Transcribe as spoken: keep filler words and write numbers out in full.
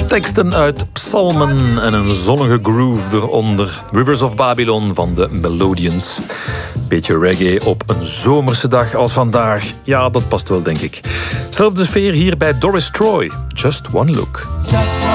Teksten uit psalmen en een zonnige groove eronder. Rivers of Babylon van de Melodians. Beetje reggae op een zomerse dag als vandaag. Ja, dat past wel, denk ik. Zelfde sfeer hier bij Doris Troy. Just One Look. Just one